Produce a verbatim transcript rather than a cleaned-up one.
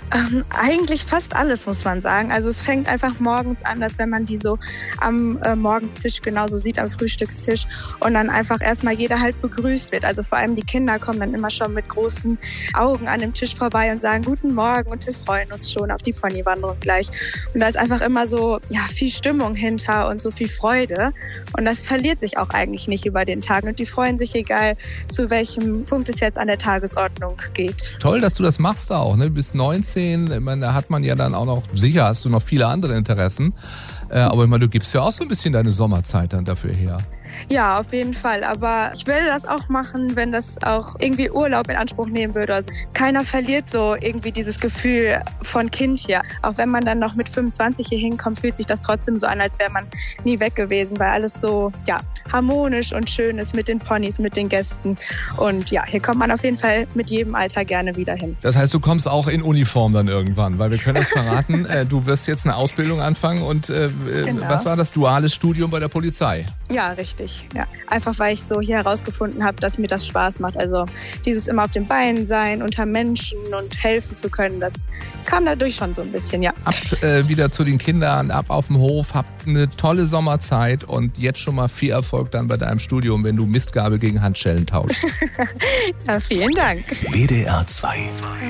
Ähm, eigentlich fast alles, muss man sagen. Also es fängt einfach morgens an, dass wenn man die so am äh, Morgenstisch genauso sieht, am Frühstückstisch und dann einfach erstmal jeder halt begrüßt wird. Also vor allem die Kinder kommen dann immer schon mit großen Augen an dem Tisch vorbei und sagen Guten Morgen und wir freuen uns schon auf die Ponywanderung gleich. Und da ist einfach immer so ja, viel Stimmung hinter und so viel Freude und das verliert sich auch eigentlich nicht über den Tag und die freuen sich, egal zu welchem Punkt es jetzt an der Tagesordnung geht. Toll, dass du das machst auch, ne? Du bist neunzehn. Ich meine, da hat man ja dann auch noch, sicher hast du noch viele andere Interessen, äh, aber ich meine, du gibst ja auch so ein bisschen deine Sommerzeit dann dafür her. Ja, auf jeden Fall. Aber ich will das auch machen, wenn das auch irgendwie Urlaub in Anspruch nehmen würde. Also keiner verliert so irgendwie dieses Gefühl von Kind hier. Auch wenn man dann noch mit fünfundzwanzig hier hinkommt, fühlt sich das trotzdem so an, als wäre man nie weg gewesen, weil alles so ja, harmonisch und schön ist mit den Ponys, mit den Gästen. Und ja, hier kommt man auf jeden Fall mit jedem Alter gerne wieder hin. Das heißt, du kommst auch in Uniform dann irgendwann, weil wir können das verraten, äh, du wirst jetzt eine Ausbildung anfangen und äh, Genau. Was war das, duales Studium bei der Polizei? Ja, richtig. Ja. Einfach weil ich so hier herausgefunden habe, dass mir das Spaß macht. Also dieses immer auf den Beinen sein, unter Menschen und helfen zu können, das kam dadurch schon so ein bisschen, ja. Ab äh, wieder zu den Kindern, ab auf dem Hof, habt eine tolle Sommerzeit und jetzt schon mal viel Erfolg dann bei deinem Studium, wenn du Mistgabel gegen Handschellen tauschst. Ja, vielen Dank. W D R zwei